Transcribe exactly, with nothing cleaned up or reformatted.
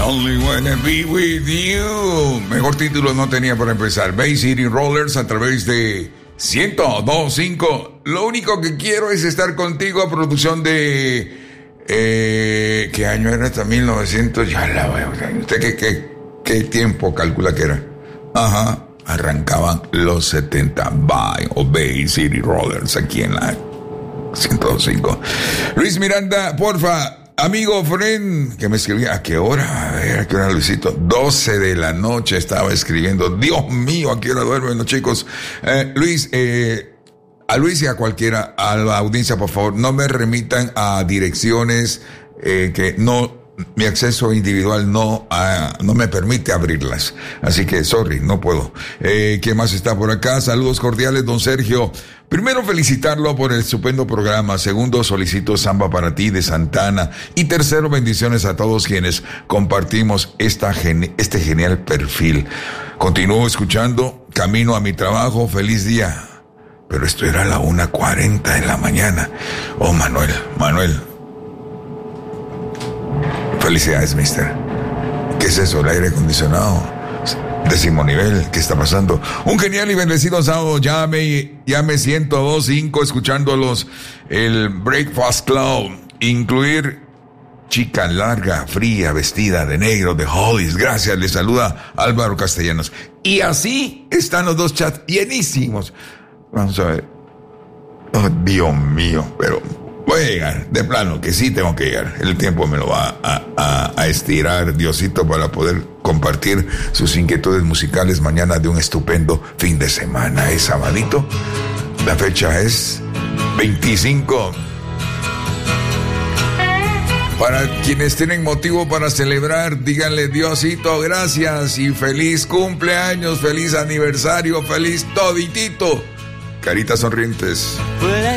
only wanna be with you. Mejor título no tenía para empezar. Bay City Rollers a través de ciento dos punto cinco. Lo único que quiero es estar contigo. Producción de... Eh, ¿Qué año era hasta mil novecientos? Ya la veo. ¿Usted qué, qué, qué tiempo calcula que era? Ajá. Arrancaban los setenta. Bay o Bay City Rollers aquí en la ciento dos punto cinco. Luis Miranda, porfa. Amigo friend, que me escribía, ¿a qué hora? A ver, ¿a qué hora, Luisito? doce de la noche estaba escribiendo. Dios mío, ¿a qué hora duermen los chicos? Eh, Luis, eh, a Luis y a cualquiera, a la audiencia, por favor, no me remitan a direcciones eh, que no... Mi acceso individual no, uh, no me permite abrirlas. Así que, sorry, no puedo. Eh, ¿Quién más está por acá? Saludos cordiales, don Sergio. Primero, felicitarlo por el estupendo programa. Segundo, solicito samba para ti de Santana. Y tercero, bendiciones a todos quienes compartimos esta gen- este genial perfil. Continúo escuchando, camino a mi trabajo. Feliz día. Pero esto era a la una cuarenta de la mañana. Oh, Manuel, Manuel. Felicidades, mister. ¿Qué es eso? ¿El aire acondicionado? Décimo nivel. ¿Qué está pasando? Un genial y bendecido sábado. Llame, llame ciento dos punto cinco escuchándolos. El Breakfast Club. Incluir chica larga, fría, vestida de negro, de Hollies. Gracias. Le saluda Álvaro Castellanos. Y así están los dos chats llenísimos. Vamos a ver. Oh, Dios mío, pero... voy a llegar, de plano, que sí tengo que llegar. El tiempo me lo va a, a, a estirar, Diosito, para poder compartir sus inquietudes musicales mañana de un estupendo fin de semana. Es sabadito. La fecha es veinticinco. Para quienes tienen motivo para celebrar, díganle, Diosito, gracias y feliz cumpleaños, feliz aniversario, feliz toditito. Caritas sonrientes.